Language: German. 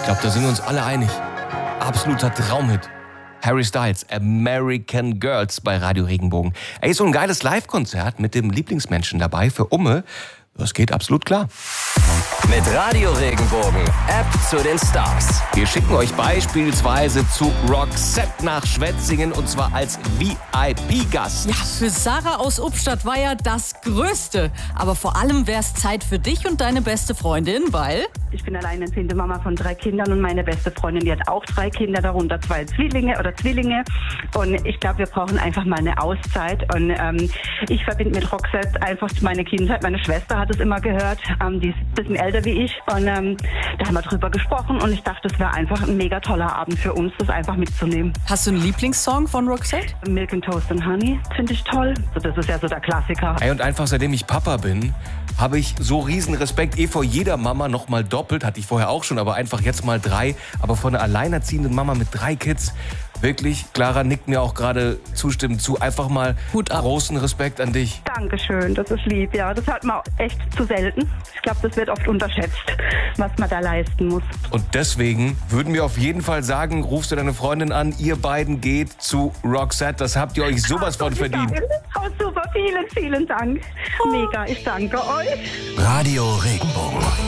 glaube, da sind wir uns alle einig. Absoluter Traumhit. Harry Styles, American Girls bei Radio Regenbogen. Ey, so ein geiles Live-Konzert mit dem Lieblingsmenschen dabei für Umme. Das geht absolut klar. Mit Radio Regenbogen, App zu den Stars. Wir schicken euch beispielsweise zu Roxette nach Schwetzingen und zwar als VIP-Gast. Ja, für Sarah aus Ubstadt war ja das Größte. Aber vor allem wäre es Zeit für dich und deine beste Freundin, weil... Ich bin alleinerziehende Mama von 3 Kindern und meine beste Freundin, die hat auch 3 Kinder, darunter 2 Zwillinge. Und ich glaube, wir brauchen einfach mal eine Auszeit. Und ich verbinde mit Roxette einfach meine Kindheit. Meine Schwester hat es immer gehört, die ist ein bisschen älter wie ich. Und da haben wir drüber gesprochen und ich dachte, es wäre einfach ein mega toller Abend für uns, das einfach mitzunehmen. Hast du einen Lieblingssong von Roxette? Milk and Toast and Honey finde ich toll. Das ist ja so der Klassiker. Ey, und einfach seitdem ich Papa bin, habe ich so riesen Respekt. Vor jeder Mama noch mal doppelt, hatte ich vorher auch schon, aber einfach jetzt mal 3. Aber von einer alleinerziehenden Mama mit 3 Kids, wirklich, Clara nickt mir auch gerade zustimmend zu. Einfach mal Hut ab. Großen Respekt an dich. Dankeschön, das ist lieb. Ja, das hat man echt zu selten. Ich glaube, das wird oft unterschätzt, was man da leisten muss. Und deswegen würden wir auf jeden Fall sagen, rufst du deine Freundin an, ihr beiden geht zu Roxette. Das habt ihr euch sowas von verdient. Oh, super, vielen, vielen Dank. Mega, ich danke euch. Radio Regenbogen.